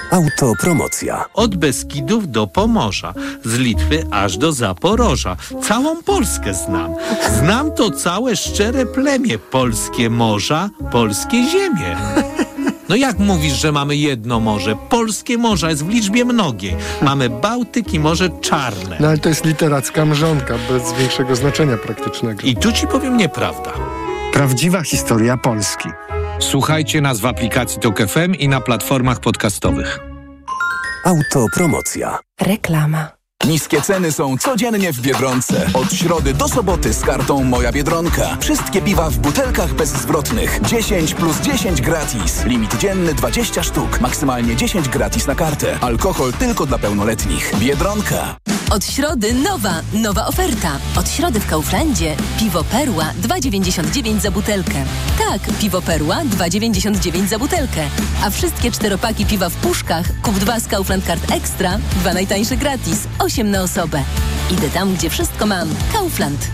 Autopromocja. Od Beskidów do Pomorza, z Litwy aż do Zaporoża. Całą Polskę znam. Znam to całe szczere plemię. Polskie morza, polskie ziemie. No jak mówisz, że mamy jedno morze? Polskie morza jest w liczbie mnogiej. Mamy Bałtyk i Morze Czarne. No ale to jest literacka mrzonka, bez większego znaczenia praktycznego. I tu ci powiem nieprawda. Prawdziwa historia Polski. Słuchajcie nas w aplikacji TOK FM i na platformach podcastowych. Autopromocja. Reklama. Niskie ceny są codziennie w Biedronce. Od środy do soboty z kartą Moja Biedronka. Wszystkie piwa w butelkach bezzwrotnych. 10 plus 10 gratis. Limit dzienny 20 sztuk. Maksymalnie 10 gratis na kartę. Alkohol tylko dla pełnoletnich. Biedronka. Od środy nowa oferta. Od środy w Kauflandzie piwo Perła 2,99 za butelkę. Tak, piwo Perła 2,99 za butelkę. A wszystkie 4-paki piwa w puszkach kup 2 z Kaufland Card Extra, 2 najtańsze gratis, 8 na osobę. Idę tam, gdzie wszystko mam. Kaufland.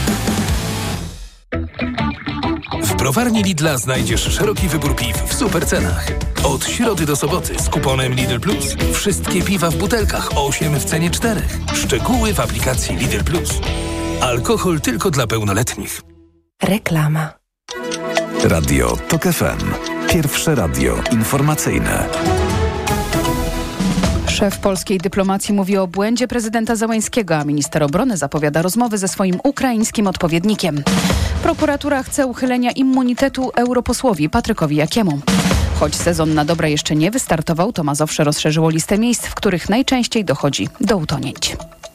W browarni Lidla znajdziesz szeroki wybór piw w super cenach. Od środy do soboty z kuponem Lidl Plus. Wszystkie piwa w butelkach 8 w cenie 4. Szczegóły w aplikacji Lidl Plus. Alkohol tylko dla pełnoletnich. Reklama. Radio TOK FM. Pierwsze radio informacyjne. Szef polskiej dyplomacji mówi o błędzie prezydenta Zełenskiego, a minister obrony zapowiada rozmowy ze swoim ukraińskim odpowiednikiem. Prokuratura chce uchylenia immunitetu europosłowi Patrykowi Jakiemu. Choć sezon na dobre jeszcze nie wystartował, to Mazowsze rozszerzyło listę miejsc, w których najczęściej dochodzi do utonięć.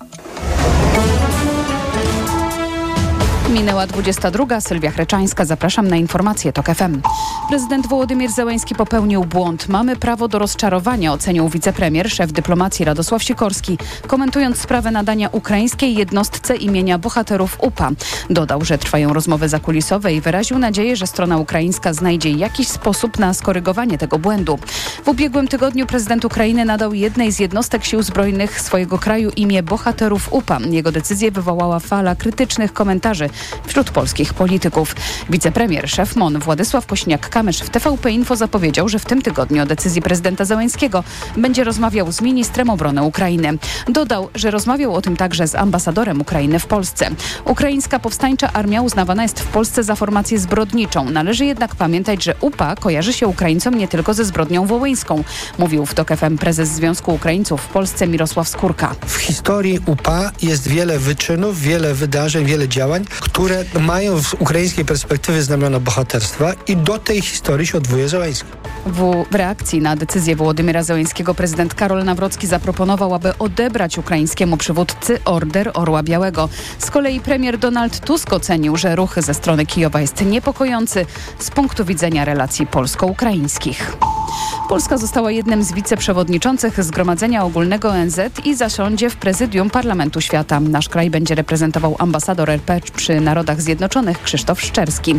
Minęła 22. Sylwia Chreczańska. Zapraszam na informacje TOK FM. Prezydent Wołodymyr Zełenski popełnił błąd. Mamy prawo do rozczarowania, ocenił wicepremier, szef dyplomacji Radosław Sikorski, komentując sprawę nadania ukraińskiej jednostce imienia bohaterów UPA. Dodał, że trwają rozmowy zakulisowe i wyraził nadzieję, że strona ukraińska znajdzie jakiś sposób na skorygowanie tego błędu. W ubiegłym tygodniu prezydent Ukrainy nadał jednej z jednostek sił zbrojnych swojego kraju imię bohaterów UPA. Jego decyzję wywołała fala krytycznych komentarzy wśród polskich polityków. Wicepremier, szef MON Władysław Kośniak-Kamysz w TVP Info zapowiedział, że w tym tygodniu o decyzji prezydenta Zełenskiego będzie rozmawiał z ministrem obrony Ukrainy. Dodał, że rozmawiał o tym także z ambasadorem Ukrainy w Polsce. Ukraińska powstańcza armia uznawana jest w Polsce za formację zbrodniczą. Należy jednak pamiętać, że UPA kojarzy się Ukraińcom nie tylko ze zbrodnią wołyńską, mówił w TOK FM prezes Związku Ukraińców w Polsce Mirosław Skórka. W historii UPA jest wiele wyczynów, wiele wydarzeń, wiele działań, które mają z ukraińskiej perspektywy znamiona bohaterstwa i do tej historii się odwołuje Zełenski. W reakcji na decyzję Wołodymyra Zełenskiego prezydent Karol Nawrocki zaproponował, aby odebrać ukraińskiemu przywódcy Order Orła Białego. Z kolei premier Donald Tusk ocenił, że ruch ze strony Kijowa jest niepokojący z punktu widzenia relacji polsko-ukraińskich. Polska została jednym z wiceprzewodniczących Zgromadzenia Ogólnego ONZ i zasiądzie w prezydium Parlamentu Świata. Nasz kraj będzie reprezentował ambasador RP przy Narodach Zjednoczonych Krzysztof Szczerski.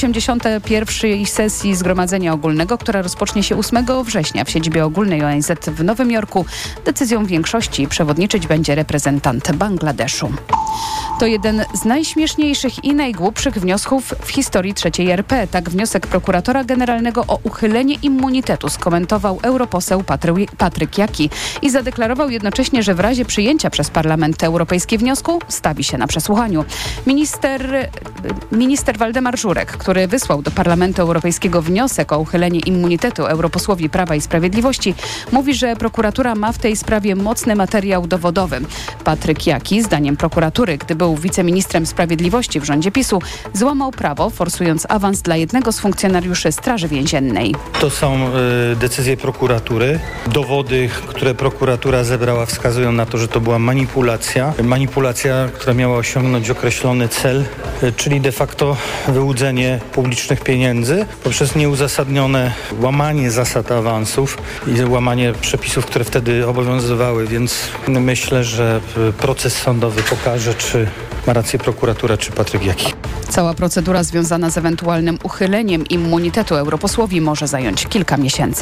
81. sesji Zgromadzenia Ogólnego, która rozpocznie się 8 września w siedzibie ogólnej ONZ w Nowym Jorku. Decyzją większości przewodniczyć będzie reprezentant Bangladeszu. To jeden z najśmieszniejszych i najgłupszych wniosków w historii III RP. Tak wniosek prokuratora generalnego o uchylenie immunitetu skomentował europoseł Patryk Jaki i zadeklarował jednocześnie, że w razie przyjęcia przez Parlament Europejski wniosku stawi się na przesłuchaniu. Minister Waldemar Żurek, który wysłał do Parlamentu Europejskiego wniosek o uchylenie immunitetu europosłowi Prawa i Sprawiedliwości, mówi, że prokuratura ma w tej sprawie mocny materiał dowodowy. Patryk Jaki, zdaniem prokuratury, gdy był wiceministrem sprawiedliwości w rządzie PiS-u, złamał prawo, forsując awans dla jednego z funkcjonariuszy Straży Więziennej. To są decyzje prokuratury. Dowody, które prokuratura zebrała, wskazują na to, że to była manipulacja. Manipulacja, która miała osiągnąć określony cel, czyli de facto wyłudzenie publicznych pieniędzy poprzez nieuzasadnione łamanie zasad awansów i łamanie przepisów, które wtedy obowiązywały, więc myślę, że proces sądowy pokaże, czy ma rację prokuratura, czy Patryk Jaki. Cała procedura związana z ewentualnym uchyleniem immunitetu europosłowi może zająć kilka miesięcy.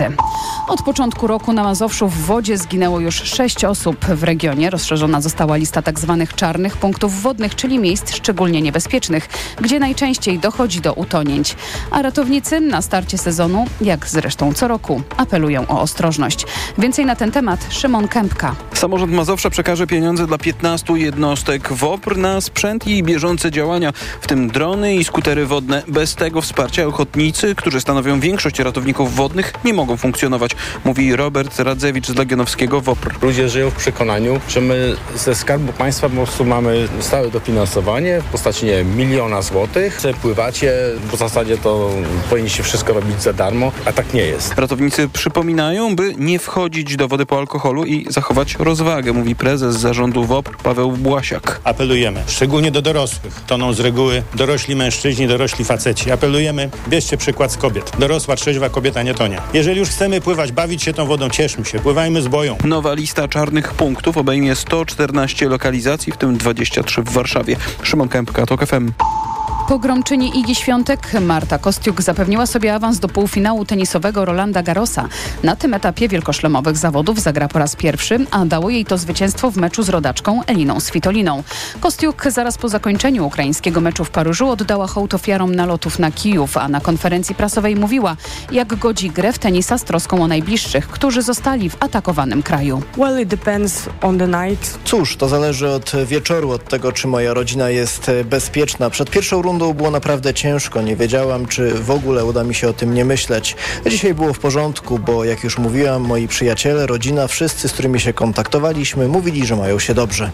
Od początku roku na Mazowszu w wodzie zginęło już 6 osób. W regionie rozszerzona została lista tzw. czarnych punktów wodnych, czyli miejsc szczególnie niebezpiecznych, gdzie najczęściej dochodzi do utonięć. A ratownicy na starcie sezonu, jak zresztą co roku, apelują o ostrożność. Więcej na ten temat Szymon Kępka. Samorząd Mazowsza przekaże pieniądze dla 15 jednostek WOPR na sprzęt i bieżące działania, w tym drony i skutery wodne. Bez tego wsparcia ochotnicy, którzy stanowią większość ratowników wodnych, nie mogą funkcjonować, mówi Robert Radzewicz z Legionowskiego WOPR. Ludzie żyją w przekonaniu, że my ze Skarbu Państwa po prostu mamy stałe dofinansowanie w postaci 1 000 000 złotych. Pływacie, w zasadzie to powinniście wszystko robić za darmo, a tak nie jest. Ratownicy przypominają, by nie wchodzić do wody po alkoholu i zachować rozwagę, mówi prezes zarządu WOPR Paweł Błasiak. Apelujemy, szczególnie do dorosłych. Toną z reguły dorośli mężczyźni, dorośli faceci. Apelujemy, bierzcie przykład z kobiet. Dorosła, trzeźwa kobieta nie tonie. Jeżeli już chcemy pływać, bawić się tą wodą, cieszmy się, pływajmy z boją. Nowa lista czarnych punktów obejmie 114 lokalizacji, w tym 23 w Warszawie. Szymon Kępka, TOK FM. Pogromczyni Igi Świątek Marta Kostiuk zapewniła sobie awans do półfinału tenisowego Rolanda Garrosa. Na tym etapie wielkoszlemowych zawodów zagra po raz pierwszy, a dało jej to zwycięstwo w meczu z rodaczką Eliną Svitoliną. Kostiuk zaraz po zakończeniu ukraińskiego meczu w Paryżu oddała hołd ofiarom nalotów na Kijów, a na konferencji prasowej mówiła, jak godzi grę w tenisa z troską o najbliższych, którzy zostali w atakowanym kraju. Well, it depends on the night. Cóż, to zależy od wieczoru, od tego, czy moja rodzina jest bezpieczna. Przed pierwszą rundą było naprawdę ciężko. Nie wiedziałam, czy w ogóle uda mi się o tym nie myśleć. Dzisiaj było w porządku, bo jak już mówiłam, moi przyjaciele, rodzina, wszyscy, z którymi się kontaktowaliśmy, mówili, że mają się dobrze.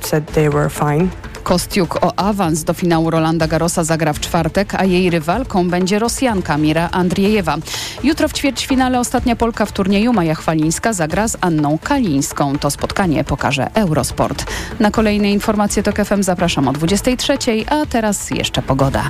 Kostiuk o awans do finału Rolanda Garrosa zagra w czwartek, a jej rywalką będzie Rosjanka Mira Andriejewa. Jutro w ćwierćfinale ostatnia Polka w turnieju Maja Chwalińska zagra z Anną Kalińską. To spotkanie pokaże Eurosport. Na kolejne informacje TOK FM zapraszam o 23:00, a teraz jeszcze pogoda.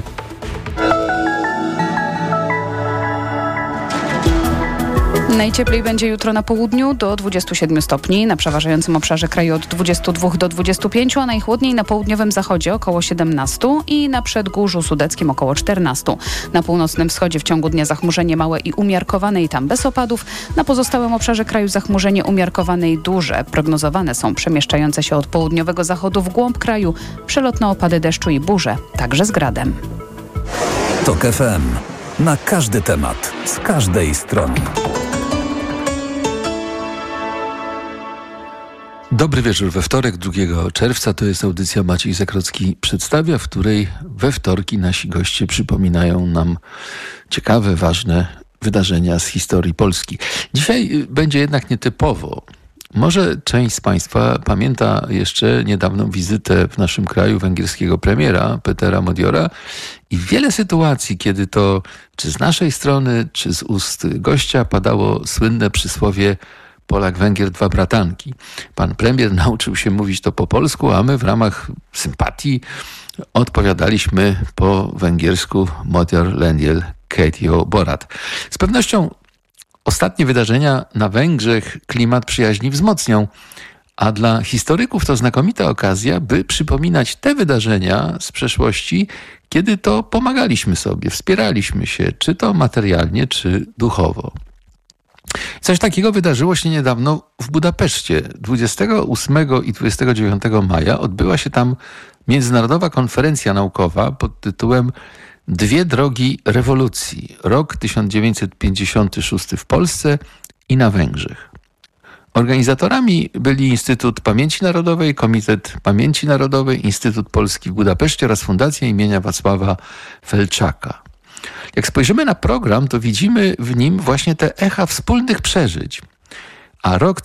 Najcieplej będzie jutro na południu do 27 stopni, na przeważającym obszarze kraju od 22 do 25, a najchłodniej na południowym zachodzie około 17 i na przedgórzu sudeckim około 14. Na północnym wschodzie w ciągu dnia zachmurzenie małe i umiarkowane i tam bez opadów. Na pozostałym obszarze kraju zachmurzenie umiarkowane i duże. Prognozowane są przemieszczające się od południowego zachodu w głąb kraju przelotne opady deszczu i burze, także z gradem. TOK FM. Na każdy temat, z każdej strony. Dobry wieczór. We wtorek 2 czerwca to jest audycja Maciej Zakrocki przedstawia, w której we wtorki nasi goście przypominają nam ciekawe, ważne wydarzenia z historii Polski. Dzisiaj będzie jednak nietypowo. Może część z Państwa pamięta jeszcze niedawną wizytę w naszym kraju węgierskiego premiera Petera Modiora i wiele sytuacji, kiedy to czy z naszej strony, czy z ust gościa padało słynne przysłowie Polak-Węgier, dwa bratanki. Pan premier nauczył się mówić to po polsku, a my w ramach sympatii odpowiadaliśmy po węgiersku Modior Lengyel Ketio Borat. Z pewnością ostatnie wydarzenia na Węgrzech klimat przyjaźni wzmocnią, a dla historyków to znakomita okazja, by przypominać te wydarzenia z przeszłości, kiedy to pomagaliśmy sobie, wspieraliśmy się, czy to materialnie, czy duchowo. Coś takiego wydarzyło się niedawno w Budapeszcie. 28 i 29 maja odbyła się tam międzynarodowa konferencja naukowa pod tytułem Dwie drogi rewolucji. Rok 1956 w Polsce i na Węgrzech. Organizatorami byli Instytut Pamięci Narodowej, Komitet Pamięci Narodowej, Instytut Polski w Budapeszcie oraz Fundacja imienia Wacława Felczaka. Jak spojrzymy na program, to widzimy w nim właśnie te echa wspólnych przeżyć. A rok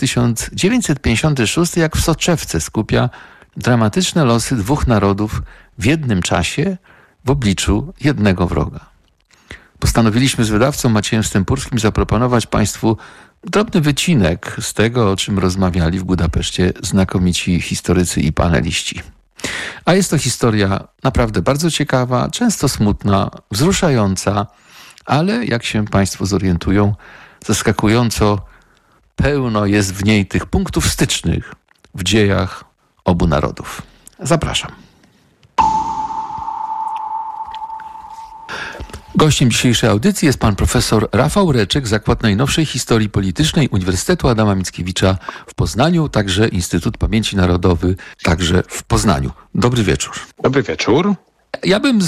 1956 jak w soczewce skupia dramatyczne losy dwóch narodów w jednym czasie w obliczu jednego wroga. Postanowiliśmy z wydawcą Maciejem Stępurskim zaproponować Państwu drobny wycinek z tego, o czym rozmawiali w Budapeszcie znakomici historycy i paneliści. A jest to historia naprawdę bardzo ciekawa, często smutna, wzruszająca, ale jak się Państwo zorientują, zaskakująco pełno jest w niej tych punktów stycznych w dziejach obu narodów. Zapraszam. Gościem dzisiejszej audycji jest pan profesor Rafał Reczek, Zakład Najnowszej Historii Politycznej Uniwersytetu Adama Mickiewicza w Poznaniu, także Instytut Pamięci Narodowej, także w Poznaniu. Dobry wieczór. Dobry wieczór. Ja bym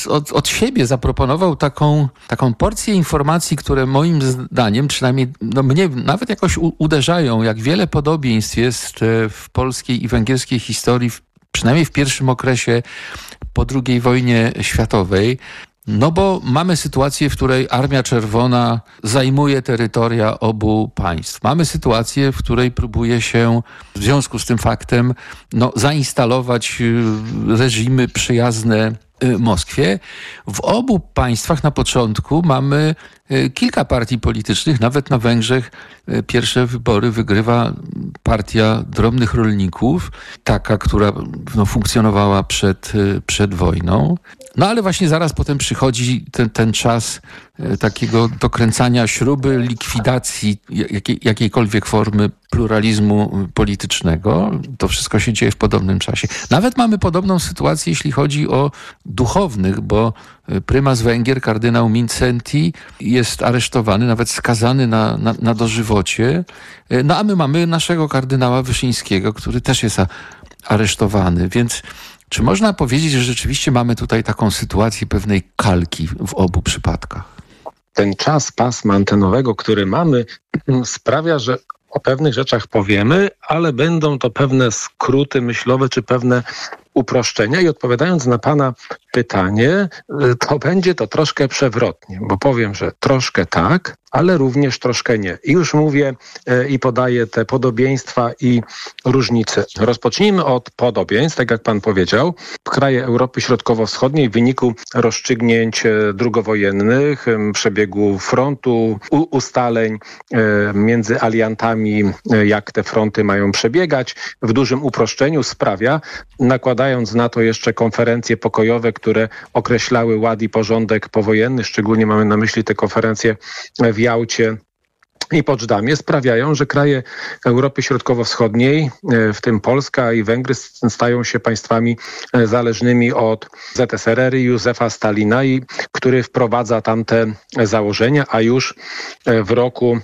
od siebie zaproponował taką porcję informacji, które moim zdaniem, przynajmniej mnie nawet jakoś uderzają, jak wiele podobieństw jest w polskiej i węgierskiej historii, przynajmniej w pierwszym okresie po II wojnie światowej. No bo mamy sytuację, w której Armia Czerwona zajmuje terytoria obu państw. Mamy sytuację, w której próbuje się w związku z tym faktem zainstalować reżimy przyjazne Moskwie. W obu państwach na początku mamy kilka partii politycznych. Nawet na Węgrzech pierwsze wybory wygrywa partia drobnych rolników, taka, która funkcjonowała przed wojną. No ale właśnie zaraz potem przychodzi ten czas takiego dokręcania śruby, likwidacji jakiejkolwiek formy pluralizmu politycznego. To wszystko się dzieje w podobnym czasie. Nawet mamy podobną sytuację, jeśli chodzi o duchownych, bo prymas Węgier, kardynał Mindszenty, jest aresztowany, nawet skazany na dożywocie. No a my mamy naszego kardynała Wyszyńskiego, który też jest aresztowany. Więc czy można powiedzieć, że rzeczywiście mamy tutaj taką sytuację pewnej kalki w obu przypadkach? Ten czas pasma antenowego, który mamy, sprawia, że o pewnych rzeczach powiemy, ale będą to pewne skróty myślowe czy pewne uproszczenia. I odpowiadając na pana pytanie, to będzie to troszkę przewrotnie, bo powiem, że troszkę tak, ale również troszkę nie. I już mówię i podaję te podobieństwa i różnice. Rozpocznijmy od podobieństw, tak jak pan powiedział. Kraje Europy Środkowo-Wschodniej w wyniku rozstrzygnięć drugowojennych, przebiegu frontu, ustaleń między aliantami, jak te fronty mają przebiegać, w dużym uproszczeniu sprawia, nakładając na to jeszcze konferencje pokojowe, które określały ład i porządek powojenny, szczególnie mamy na myśli te konferencje w Jałcie i Poczdamie, sprawiają, że kraje Europy Środkowo-Wschodniej, w tym Polska i Węgry, stają się państwami zależnymi od ZSRR i Józefa Stalina, który wprowadza tamte założenia, a już w roku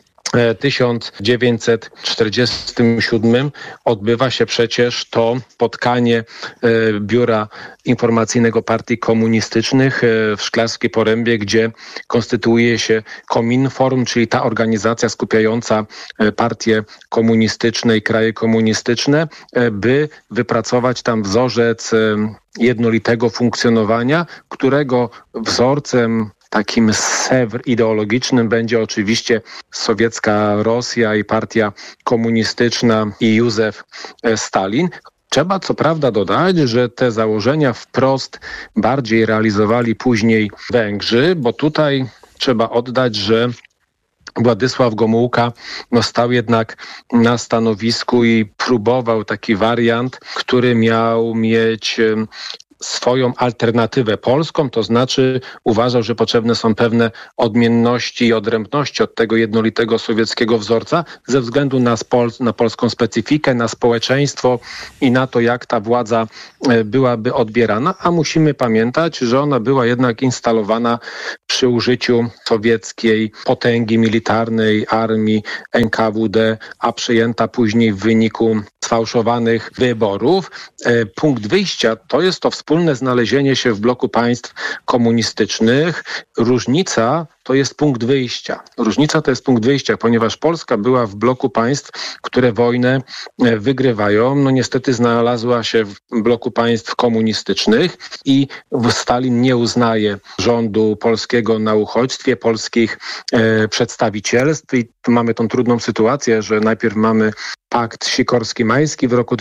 1947 odbywa się przecież to spotkanie Biura Informacyjnego Partii Komunistycznych w Szklarskiej Porębie, gdzie konstytuuje się Kominform, czyli ta organizacja skupiająca partie komunistyczne i kraje komunistyczne, by wypracować tam wzorzec jednolitego funkcjonowania, którego wzorcem takim sewr ideologicznym będzie oczywiście sowiecka Rosja i partia komunistyczna i Józef Stalin. Trzeba co prawda dodać, że te założenia wprost bardziej realizowali później Węgrzy, bo tutaj trzeba oddać, że Władysław Gomułka stał jednak na stanowisku i próbował taki wariant, który miał mieć swoją alternatywę polską, to znaczy uważał, że potrzebne są pewne odmienności i odrębności od tego jednolitego sowieckiego wzorca ze względu na polską specyfikę, na społeczeństwo i na to, jak ta władza byłaby odbierana, a musimy pamiętać, że ona była jednak instalowana przy użyciu sowieckiej potęgi militarnej, armii, NKWD, a przejęta później w wyniku sfałszowanych wyborów. Punkt wyjścia to jest to wspólne znalezienie się w bloku państw komunistycznych. Różnica to jest punkt wyjścia. Różnica to jest punkt wyjścia, ponieważ Polska była w bloku państw, które wojnę wygrywają. No niestety znalazła się w bloku państw komunistycznych i Stalin nie uznaje rządu polskiego na uchodźstwie, polskich przedstawicielstw i mamy tą trudną sytuację, że najpierw mamy pakt sikorski-majski w roku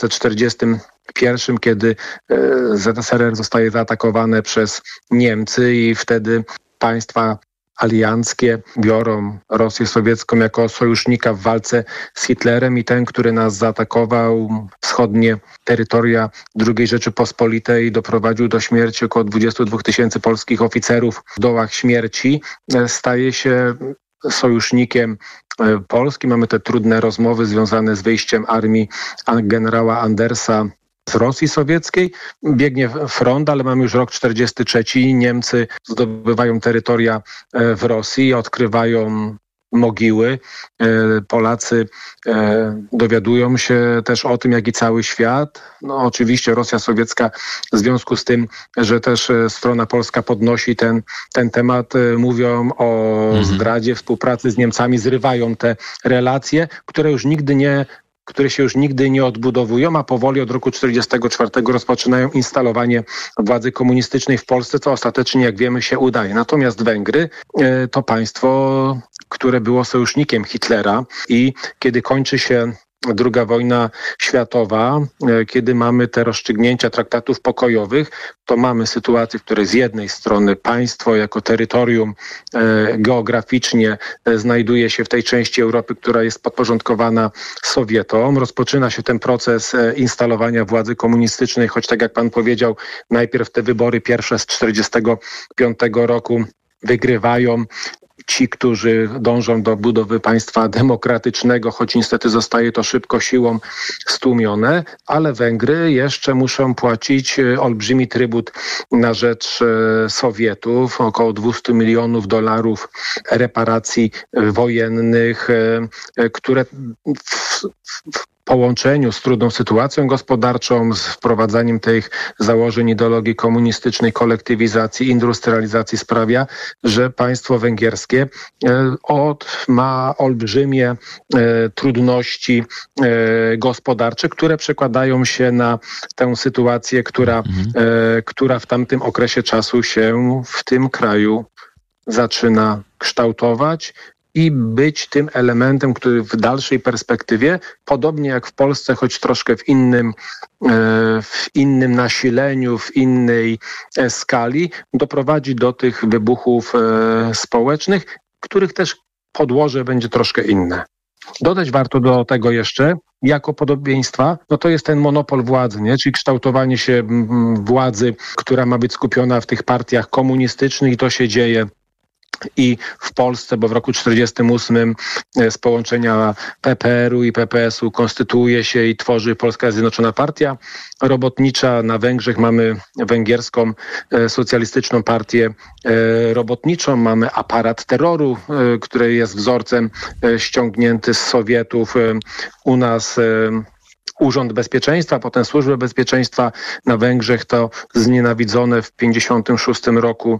1941, kiedy ZSRR zostaje zaatakowane przez Niemcy i wtedy państwa alianckie biorą Rosję sowiecką jako sojusznika w walce z Hitlerem i ten, który nas zaatakował, wschodnie terytoria II Rzeczypospolitej, doprowadził do śmierci około 22 000 polskich oficerów w dołach śmierci, staje się sojusznikiem Polski. Mamy te trudne rozmowy związane z wyjściem armii generała Andersa z Rosji sowieckiej. Biegnie front, ale mamy już rok 1943. Niemcy zdobywają terytoria w Rosji, odkrywają mogiły. Polacy dowiadują się też o tym, jak i cały świat. No oczywiście Rosja sowiecka w związku z tym, że też strona polska podnosi ten temat, mówią o zdradzie, współpracy z Niemcami, zrywają te relacje, które się już nigdy nie odbudowują, a powoli od roku 1944 rozpoczynają instalowanie władzy komunistycznej w Polsce, co ostatecznie, jak wiemy, się udaje. Natomiast Węgry to państwo, które było sojusznikiem Hitlera i kiedy kończy się II wojna światowa, kiedy mamy te rozstrzygnięcia traktatów pokojowych, to mamy sytuację, w której z jednej strony państwo jako terytorium geograficznie znajduje się w tej części Europy, która jest podporządkowana Sowietom. Rozpoczyna się ten proces instalowania władzy komunistycznej, choć tak jak pan powiedział, najpierw te wybory pierwsze z 1945 roku wygrywają ci, którzy dążą do budowy państwa demokratycznego, choć niestety zostaje to szybko siłą stłumione, ale Węgry jeszcze muszą płacić olbrzymi trybut na rzecz Sowietów, około $200 milionów reparacji wojennych, które w połączeniu z trudną sytuacją gospodarczą, z wprowadzaniem tych założeń ideologii komunistycznej, kolektywizacji, industrializacji sprawia, że państwo węgierskie ma olbrzymie trudności gospodarcze, które przekładają się na tę sytuację, która w tamtym okresie czasu się w tym kraju zaczyna kształtować i być tym elementem, który w dalszej perspektywie, podobnie jak w Polsce, choć troszkę w innym nasileniu, w innej skali, doprowadzi do tych wybuchów społecznych, których też podłoże będzie troszkę inne. Dodać warto do tego jeszcze, jako podobieństwa, no to jest ten monopol władzy, nie? Czyli kształtowanie się władzy, która ma być skupiona w tych partiach komunistycznych i to się dzieje i w Polsce, bo w roku 1948 z połączenia PPR-u i PPS-u konstytuuje się i tworzy Polska Zjednoczona Partia Robotnicza. Na Węgrzech mamy węgierską socjalistyczną partię robotniczą, mamy aparat terroru, który jest wzorcem ściągnięty z Sowietów. U nas Urząd Bezpieczeństwa, potem Służby Bezpieczeństwa na Węgrzech, to znienawidzone w 1956 roku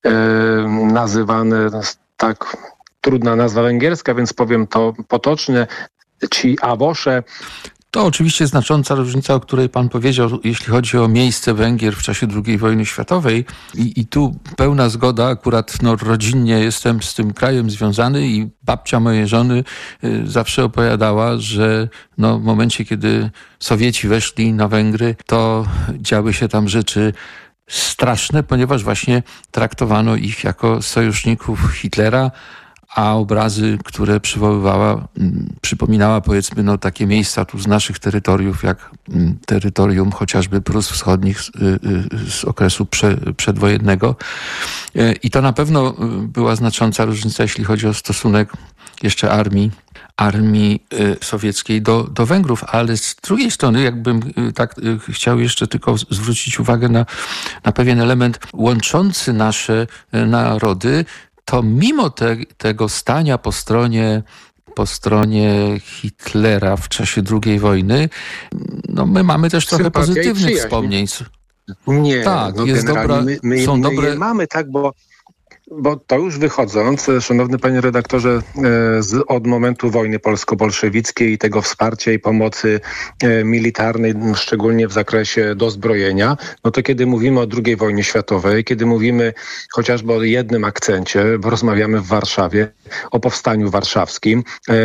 nazywane, tak trudna nazwa węgierska, więc powiem to potocznie, ci awosze. To oczywiście znacząca różnica, o której pan powiedział, jeśli chodzi o miejsce Węgier w czasie II wojny światowej. I tu pełna zgoda, akurat rodzinnie jestem z tym krajem związany i babcia mojej żony zawsze opowiadała, że w momencie, kiedy Sowieci weszli na Węgry, to działy się tam rzeczy straszne, ponieważ właśnie traktowano ich jako sojuszników Hitlera, a obrazy, które przypominała powiedzmy takie miejsca tu z naszych terytoriów, jak terytorium chociażby Prus Wschodnich z okresu przedwojennego. I to na pewno była znacząca różnica, jeśli chodzi o stosunek jeszcze armii sowieckiej do Węgrów, ale z drugiej strony jakbym tak chciał jeszcze tylko zwrócić uwagę na pewien element łączący nasze narody, to mimo tego stania po stronie Hitlera w czasie II wojny, my mamy też trochę pozytywnych wspomnień. Nie, tak, jest dobra, są dobre. Je mamy, tak, bo to już wychodząc, szanowny panie redaktorze, od momentu wojny polsko-bolszewickiej i tego wsparcia i pomocy militarnej, szczególnie w zakresie dozbrojenia, no to kiedy mówimy o II wojnie światowej, kiedy mówimy chociażby o jednym akcencie, bo rozmawiamy w Warszawie, o powstaniu warszawskim,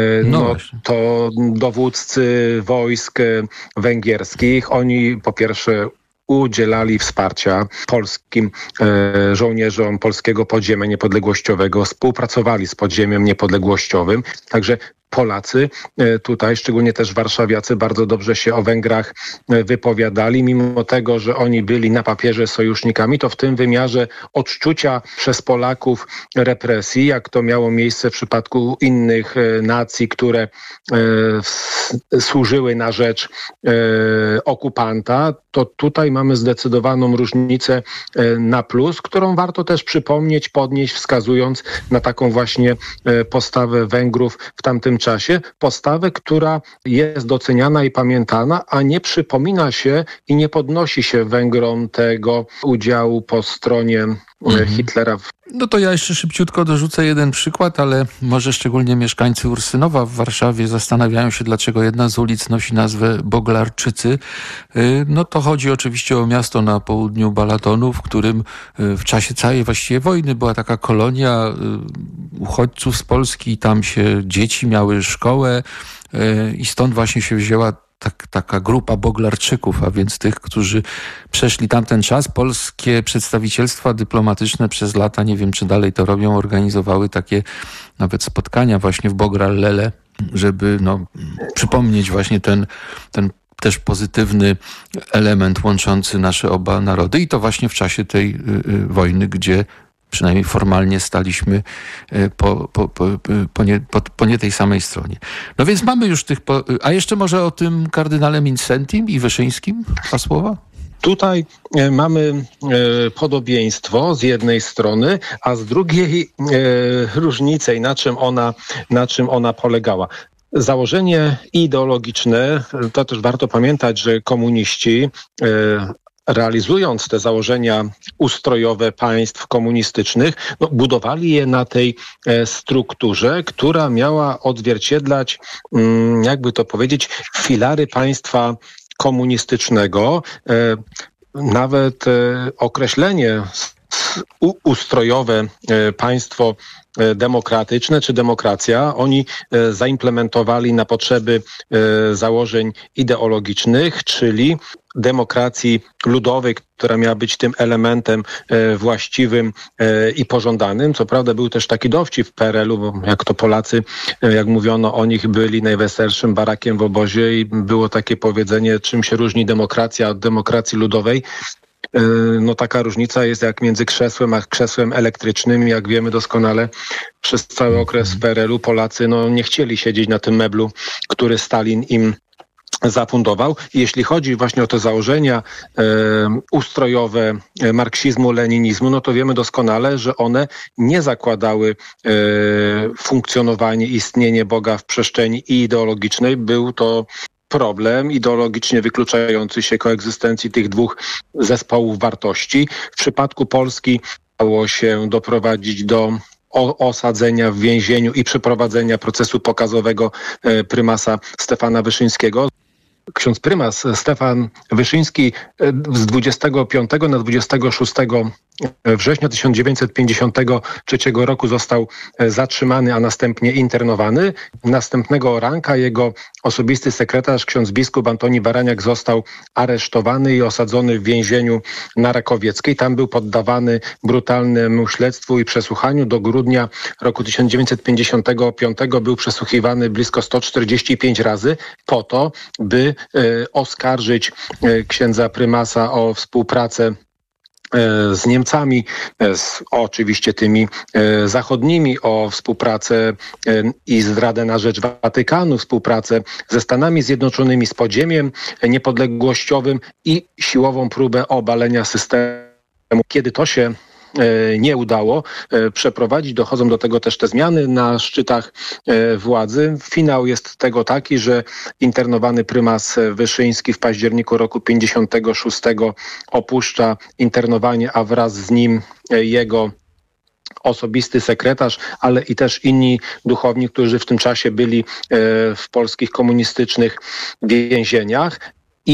to dowódcy wojsk węgierskich, oni po pierwsze udzielali wsparcia polskim żołnierzom polskiego podziemia niepodległościowego, współpracowali z podziemiem niepodległościowym. Także Polacy tutaj, szczególnie też warszawiacy, bardzo dobrze się o Węgrach wypowiadali, mimo tego, że oni byli na papierze sojusznikami, to w tym wymiarze odczucia przez Polaków represji, jak to miało miejsce w przypadku innych nacji, które służyły na rzecz okupanta, to tutaj mamy zdecydowaną różnicę na plus, którą warto też przypomnieć, podnieść, wskazując na taką właśnie postawę Węgrów w tamtym czasie. Postawę, która jest doceniana i pamiętana, a nie przypomina się i nie podnosi się Węgrom tego udziału po stronie Hitlera. No to ja jeszcze szybciutko dorzucę jeden przykład, ale może szczególnie mieszkańcy Ursynowa w Warszawie zastanawiają się, dlaczego jedna z ulic nosi nazwę Boglarczycy. No to chodzi oczywiście o miasto na południu Balatonu, w którym w czasie całej właściwie wojny była taka kolonia uchodźców z Polski. Tam się dzieci miały szkołę i stąd właśnie się wzięła taka grupa Boglarczyków, a więc tych, którzy przeszli tamten czas. Polskie przedstawicielstwa dyplomatyczne przez lata, nie wiem czy dalej to robią, organizowały takie nawet spotkania właśnie w Bogral-Lele, żeby przypomnieć właśnie ten też pozytywny element łączący nasze oba narody i to właśnie w czasie tej wojny, gdzie przynajmniej formalnie staliśmy po nie tej samej stronie. No więc mamy już tych... A jeszcze może o tym kardynale Mincentim i Wyszyńskim dwa słowa? Tutaj mamy podobieństwo z jednej strony, a z drugiej różnicę i na czym ona polegała. Założenie ideologiczne, to też warto pamiętać, że komuniści realizując te założenia ustrojowe państw komunistycznych, budowali je na tej strukturze, która miała odzwierciedlać, jakby to powiedzieć, filary państwa komunistycznego. Nawet określenie ustrojowe państwo demokratyczne czy demokracja, oni zaimplementowali na potrzeby założeń ideologicznych, czyli demokracji ludowej, która miała być tym elementem właściwym i pożądanym. Co prawda był też taki dowcip w PRL-u, bo jak to Polacy, jak mówiono o nich, byli najweselszym barakiem w obozie i było takie powiedzenie, czym się różni demokracja od demokracji ludowej. Taka różnica jest jak między krzesłem a krzesłem elektrycznym. Jak wiemy doskonale, przez cały okres PRL-u Polacy nie chcieli siedzieć na tym meblu, który Stalin im zafundował. I jeśli chodzi właśnie o te założenia ustrojowe marksizmu, leninizmu, to wiemy doskonale, że one nie zakładały funkcjonowanie, istnienie Boga w przestrzeni ideologicznej. Był to problem ideologicznie wykluczający się koegzystencji tych dwóch zespołów wartości. W przypadku Polski udało się doprowadzić do osadzenia w więzieniu i przeprowadzenia procesu pokazowego prymasa Stefana Wyszyńskiego. Ksiądz prymas Stefan Wyszyński z 25 na 26 września 1953 roku został zatrzymany, a następnie internowany. Następnego ranka jego osobisty sekretarz, ksiądz biskup Antoni Baraniak, został aresztowany i osadzony w więzieniu na Rakowieckiej. Tam był poddawany brutalnemu śledztwu i przesłuchaniu. Do grudnia roku 1955 był przesłuchiwany blisko 145 razy po to, by oskarżyć księdza prymasa o współpracę z Niemcami, oczywiście tymi zachodnimi, o współpracę i zdradę na rzecz Watykanu, współpracę ze Stanami Zjednoczonymi, z podziemiem niepodległościowym i siłową próbę obalenia systemu. Kiedy to się nie udało przeprowadzić, dochodzą do tego też te zmiany na szczytach władzy. Finał jest tego taki, że internowany prymas Wyszyński w październiku roku 56 opuszcza internowanie, a wraz z nim jego osobisty sekretarz, ale i też inni duchowni, którzy w tym czasie byli w polskich komunistycznych więzieniach. I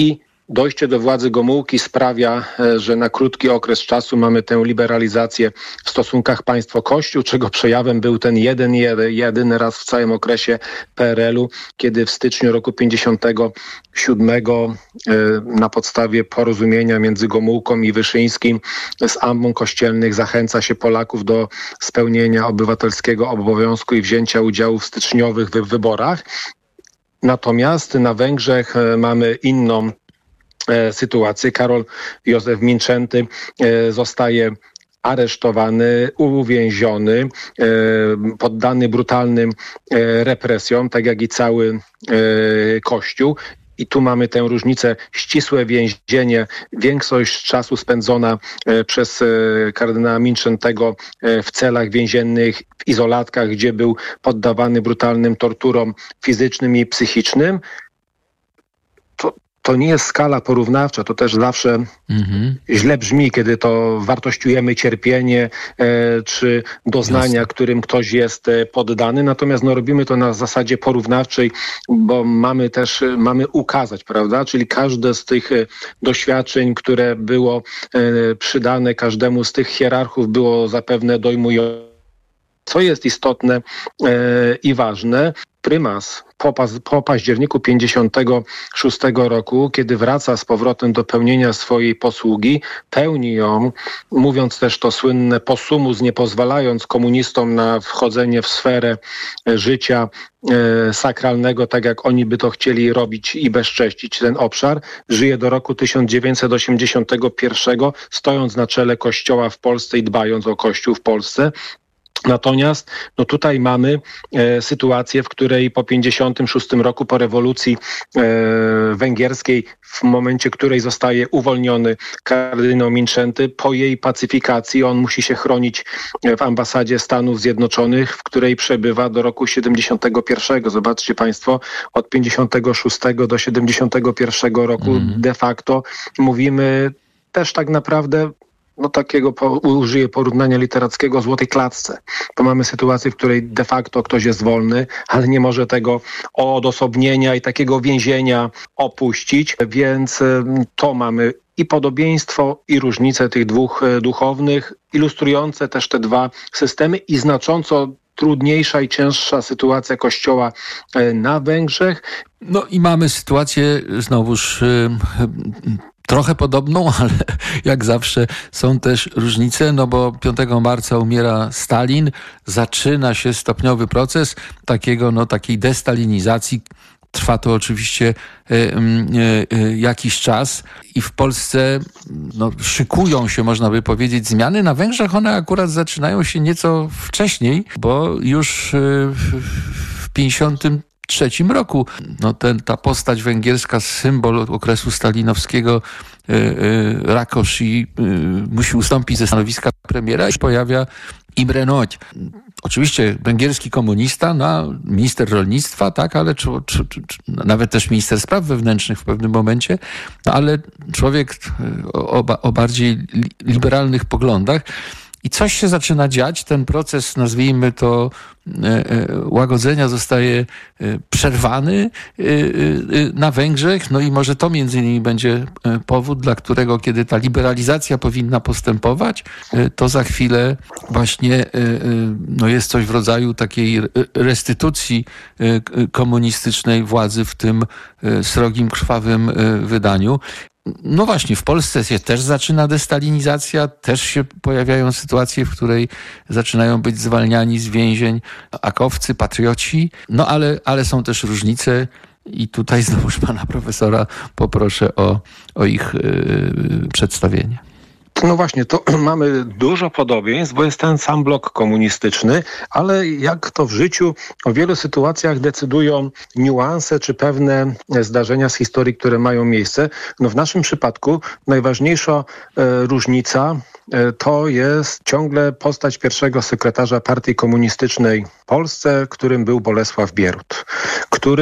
dojście do władzy Gomułki sprawia, że na krótki okres czasu mamy tę liberalizację w stosunkach państwo-kościół, czego przejawem był ten jedyny raz w całym okresie PRL-u, kiedy w styczniu roku 57 na podstawie porozumienia między Gomułką i Wyszyńskim z ambon kościelnych zachęca się Polaków do spełnienia obywatelskiego obowiązku i wzięcia udziału w styczniowych wyborach. Natomiast na Węgrzech mamy inną sytuację. Karol Józef Minczęty zostaje aresztowany, uwięziony, poddany brutalnym represjom, tak jak i cały Kościół. I tu mamy tę różnicę, ścisłe więzienie, większość czasu spędzona przez kardynała Minczętego w celach więziennych, w izolatkach, gdzie był poddawany brutalnym torturom fizycznym i psychicznym. To nie jest skala porównawcza, to też zawsze źle brzmi, kiedy to wartościujemy cierpienie czy doznania, którym ktoś jest poddany. Natomiast robimy to na zasadzie porównawczej, bo mamy ukazać, prawda? Czyli każde z tych doświadczeń, które było przydane każdemu z tych hierarchów, było zapewne dojmujące. Co jest istotne i ważne, prymas po październiku 56 roku, kiedy wraca z powrotem do pełnienia swojej posługi, pełni ją, mówiąc też to słynne possumus, nie pozwalając komunistom na wchodzenie w sferę życia sakralnego, tak jak oni by to chcieli robić i bezcześcić ten obszar. Żyje do roku 1981, stojąc na czele Kościoła w Polsce i dbając o Kościół w Polsce. Natomiast tutaj mamy sytuację, w której po 1956 roku, po rewolucji węgierskiej, w momencie której zostaje uwolniony kardynał Minczęty, po jej pacyfikacji on musi się chronić w ambasadzie Stanów Zjednoczonych, w której przebywa do roku 71. Zobaczcie Państwo, od 56 do 71 roku de facto mówimy też tak naprawdę takiego, użyję porównania literackiego, złotej klatce. To mamy sytuację, w której de facto ktoś jest wolny, ale nie może tego odosobnienia i takiego więzienia opuścić, więc to mamy i podobieństwo, i różnicę tych dwóch duchownych, ilustrujące też te dwa systemy i znacząco trudniejsza i cięższa sytuacja Kościoła na Węgrzech. I mamy sytuację znowuż trochę podobną, ale jak zawsze są też różnice, bo 5 marca umiera Stalin, zaczyna się stopniowy proces takiej destalinizacji. Trwa to oczywiście jakiś czas i w Polsce szykują się, można by powiedzieć, zmiany. Na Węgrzech one akurat zaczynają się nieco wcześniej, bo już w 1953 roku ta postać węgierska, symbol okresu stalinowskiego, Rákosi, musi ustąpić ze stanowiska premiera i pojawia Imre Nagy. Oczywiście węgierski komunista, minister rolnictwa, tak, ale nawet też minister spraw wewnętrznych w pewnym momencie, ale człowiek o bardziej liberalnych poglądach. I coś się zaczyna dziać, ten proces, nazwijmy to, łagodzenia zostaje przerwany na Węgrzech, i może to między innymi będzie powód, dla którego, kiedy ta liberalizacja powinna postępować, to za chwilę właśnie jest coś w rodzaju takiej restytucji komunistycznej władzy w tym srogim, krwawym wydaniu. Właśnie, w Polsce się też zaczyna destalinizacja, też się pojawiają sytuacje, w której zaczynają być zwalniani z więzień akowcy, patrioci, ale są też różnice i tutaj znowuż pana profesora poproszę o ich przedstawienie. Właśnie, to mamy dużo podobieństw, bo jest ten sam blok komunistyczny, ale jak to w życiu, o wielu sytuacjach decydują niuanse czy pewne zdarzenia z historii, które mają miejsce. W naszym przypadku najważniejsza różnica to jest ciągle postać pierwszego sekretarza Partii Komunistycznej w Polsce, którym był Bolesław Bierut, który